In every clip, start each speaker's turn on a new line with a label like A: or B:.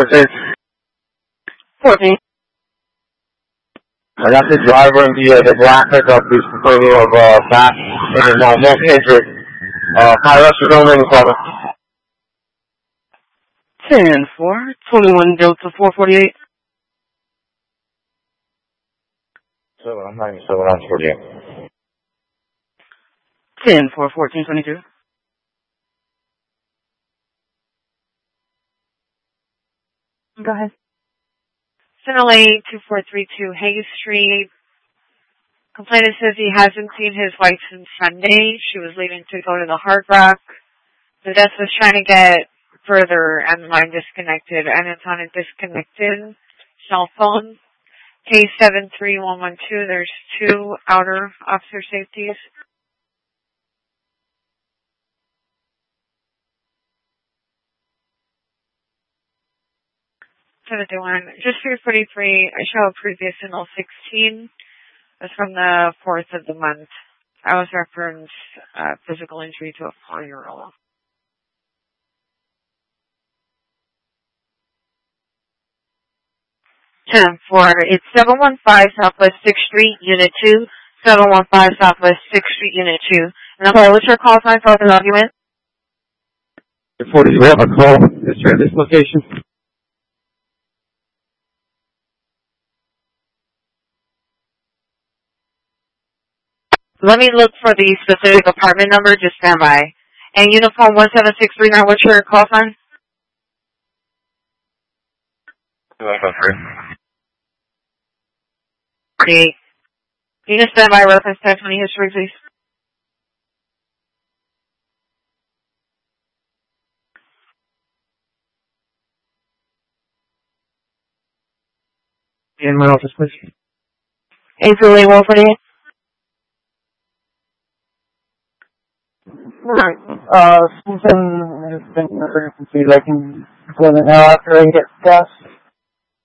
A: 14.
B: 14.
A: I got the driver in the black pickup who's complaining of back and neck injury. High rescue zone in the cover.
B: 10-4, 21 Delta 448.
A: 797 on 48.
B: 10-4, 1422. Go ahead.
C: Sinale 2432 Hayes Street. Complainant says he hasn't seen his wife since Sunday. She was leaving to go to the Hard Rock. The desk was trying to get further and the line disconnected, and it's on a disconnected cell phone. Case 73112, there's 2 outer officer safeties. Just 343, I show a previous in 016. It's from the 4th of the month. I was referenced physical injury to a 4-year-old.
B: It's 715 Southwest 6th Street, Unit 2. 715 Southwest 6th Street, Unit 2. And okay, what's your call sign for the document?
A: 40, we have a call. It's at this location.
B: Let me look for the specific apartment number. Just stand by. And uniform 17639, what's your call sign? 3. You can stand by reference 1020 history, please.
A: In my office, please.
B: 828-148.
D: Right. Something has been emergency. I can go there now after I get gas.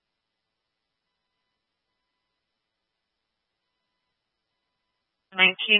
C: 19